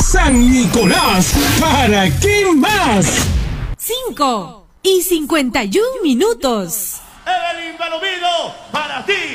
San Nicolás, ¿para qué más? 5:51. Evelyn Palomino, para ti.